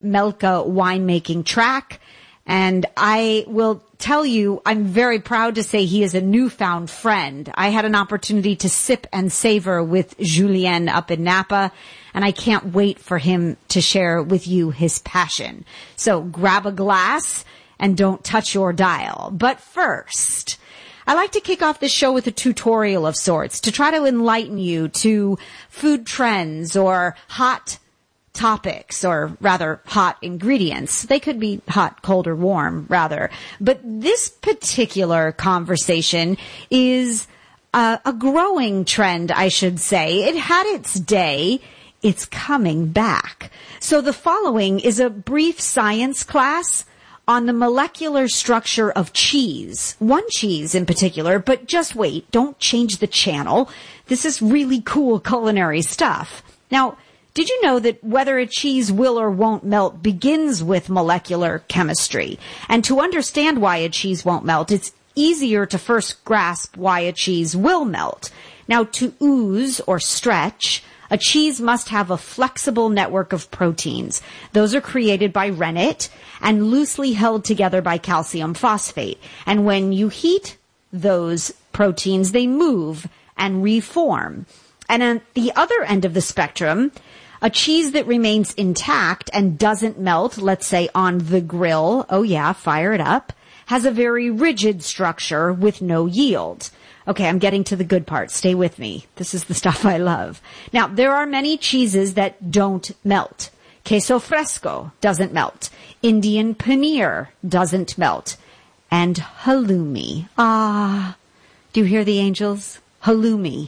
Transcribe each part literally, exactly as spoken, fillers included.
Melka winemaking track. And I will tell you, I'm very proud to say he is a newfound friend. I had an opportunity to sip and savor with Julien up in Napa, and I can't wait for him to share with you his passion. So grab a glass and don't touch your dial. But first, I like to kick off this show with a tutorial of sorts to try to enlighten you to food trends or hot topics, or rather hot ingredients. They could be hot, cold, or warm, rather. But this particular conversation is uh, a growing trend, I should say. It had its day. It's coming back. So the following is a brief science class on the molecular structure of cheese. One cheese in particular, but just wait. Don't change the channel. This is really cool culinary stuff. Now, did you know that whether a cheese will or won't melt begins with molecular chemistry? And to understand why a cheese won't melt, it's easier to first grasp why a cheese will melt. Now, to ooze or stretch, a cheese must have a flexible network of proteins. Those are created by rennet and loosely held together by calcium phosphate. And when you heat those proteins, they move and reform. And at the other end of the spectrum, a cheese that remains intact and doesn't melt, let's say on the grill, oh yeah, fire it up, has a very rigid structure with no yield. Okay, I'm getting to the good part. Stay with me. This is the stuff I love. Now, there are many cheeses that don't melt. Queso fresco doesn't melt. Indian paneer doesn't melt. And halloumi. Ah, do you hear the angels? Halloumi.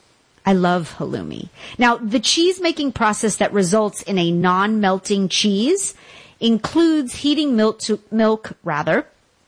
I love halloumi. Now, the cheese-making process that results in a non-melting cheese includes heating milk to, milk, rather,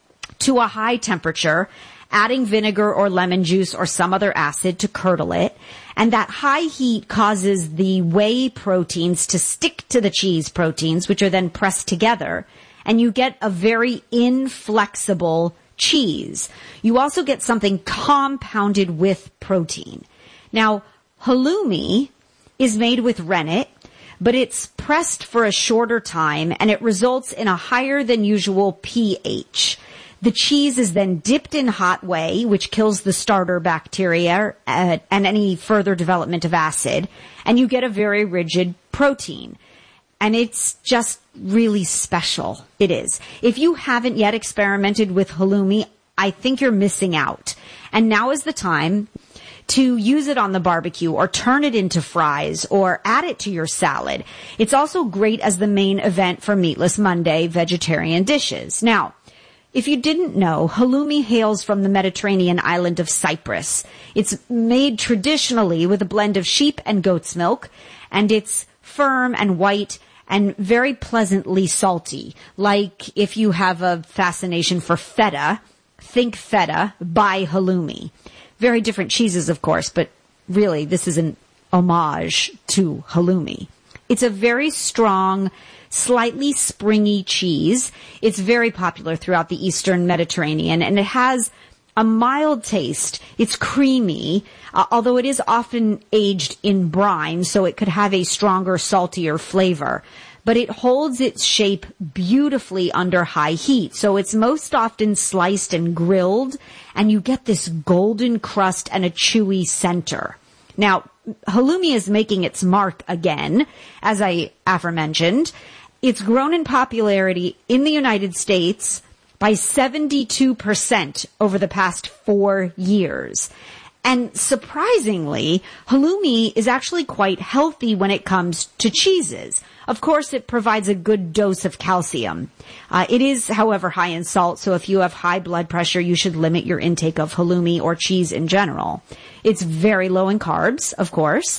to a high temperature, adding vinegar or lemon juice or some other acid to curdle it. And that high heat causes the whey proteins to stick to the cheese proteins, which are then pressed together. And you get a very inflexible cheese. You also get something compounded with protein. Now, halloumi is made with rennet, but it's pressed for a shorter time, and it results in a higher than usual pH. The cheese is then dipped in hot whey, which kills the starter bacteria uh, and any further development of acid, and you get a very rigid protein. And it's just really special. It is. If you haven't yet experimented with halloumi, I think you're missing out. And now is the time to use it on the barbecue or turn it into fries or add it to your salad. It's also great as the main event for Meatless Monday vegetarian dishes. Now, if you didn't know, halloumi hails from the Mediterranean island of Cyprus. It's made traditionally with a blend of sheep and goat's milk, and it's firm and white and very pleasantly salty. Like if you have a fascination for feta, think feta, buy halloumi. Very different cheeses, of course, but really this is an homage to halloumi. It's a very strong, slightly springy cheese. It's very popular throughout the Eastern Mediterranean, and it has a mild taste. It's creamy, uh, although it is often aged in brine, so it could have a stronger, saltier flavor. But it holds its shape beautifully under high heat. So it's most often sliced and grilled, and you get this golden crust and a chewy center. Now, halloumi is making its mark again, as I aforementioned. It's grown in popularity in the United States by seventy-two percent over the past four years. And surprisingly, halloumi is actually quite healthy when it comes to cheeses. Of course, it provides a good dose of calcium. Uh, it is, however, high in salt, so if you have high blood pressure, you should limit your intake of halloumi or cheese in general. It's very low in carbs, of course,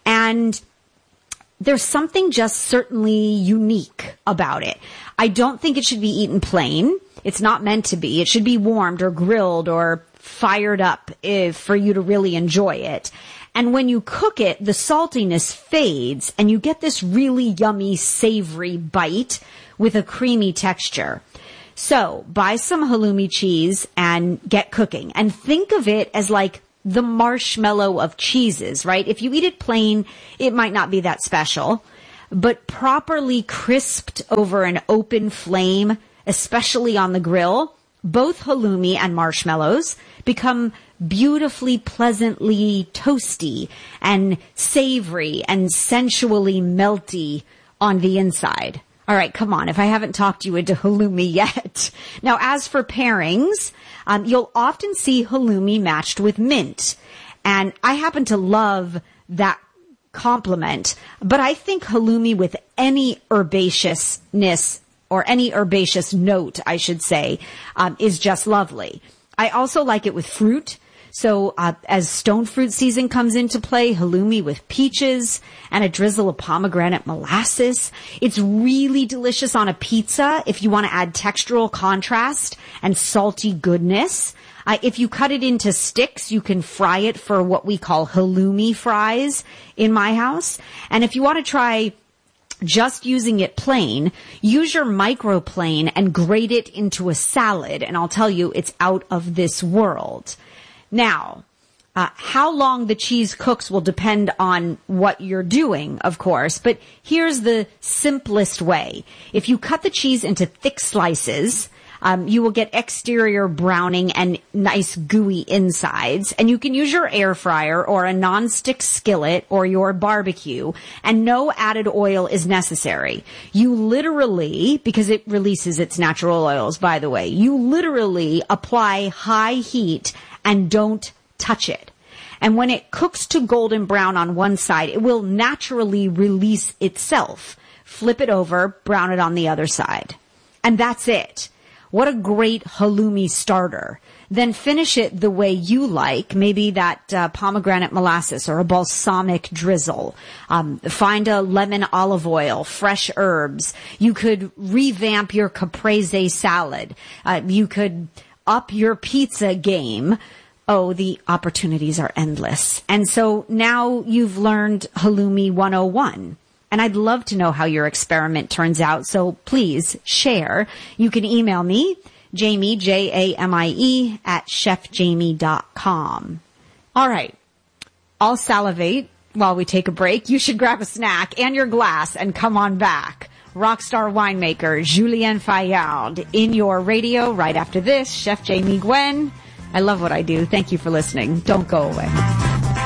and there's something just certainly unique about it. I don't think it should be eaten plain. It's not meant to be. It should be warmed or grilled or fired up if, for you to really enjoy it. And when you cook it, the saltiness fades and you get this really yummy, savory bite with a creamy texture. So buy some halloumi cheese and get cooking. And think of it as like the marshmallow of cheeses, right? If you eat it plain, it might not be that special. but properly crisped over an open flame, especially on the grill, both halloumi and marshmallows become beautifully, pleasantly toasty and savory and sensually melty on the inside. All right, come on. If I haven't talked you into halloumi yet. Now, as for pairings, um, you'll often see halloumi matched with mint. And I happen to love that compliment, but I think halloumi with any herbaceousness or any herbaceous note, I should say, um, is just lovely. I also like it with fruit. So uh, as stone fruit season comes into play, halloumi with peaches and a drizzle of pomegranate molasses. It's really delicious on a pizza if you want to add textural contrast and salty goodness. Uh, if you cut it into sticks, you can fry it for what we call halloumi fries in my house. And if you want to try just using it plain, use your microplane and grate it into a salad. And I'll tell you, it's out of this world. Now, uh, how long the cheese cooks will depend on what you're doing, of course, but here's the simplest way. If you cut the cheese into thick slices, um, you will get exterior browning and nice gooey insides, and you can use your air fryer or a nonstick skillet or your barbecue, and no added oil is necessary. You literally, because it releases its natural oils, by the way, you literally apply high heat and don't touch it. And when it cooks to golden brown on one side, it will naturally release itself. Flip it over, brown it on the other side. And that's it. What a great halloumi starter. Then finish it the way you like, maybe that uh, pomegranate molasses or a balsamic drizzle. Um, find a lemon olive oil, fresh herbs. You could revamp your caprese salad. Uh, you could up your pizza game. Oh, the opportunities are endless. And so now you've learned halloumi one oh one. And I'd love to know how your experiment turns out. So please share. You can email me, Jamie, J A M I E, at chef jamie dot com. All right. I'll salivate while we take a break. You should grab a snack and your glass and come on back. Rockstar winemaker Julien Fayard in your radio right after this. Chef Jamie Gwen. I love what I do. Thank you for listening. Don't go away.